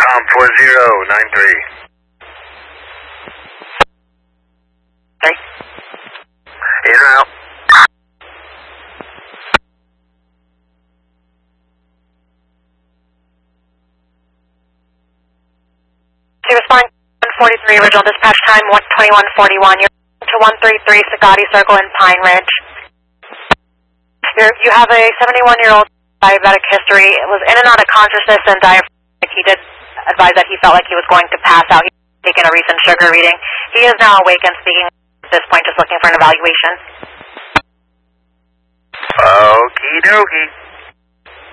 4093. Okay. In or out? To respond 143 original dispatch time 121:41. You're to 133 Sagati Circle in Pine Ridge. You have a 71-year-old diabetic history. It was in and out of consciousness and diaphragmatic. He did advise that he felt like he was going to pass out. He had taken a recent sugar reading. He is now awake and speaking at this point, just looking for an evaluation. Okie dokie.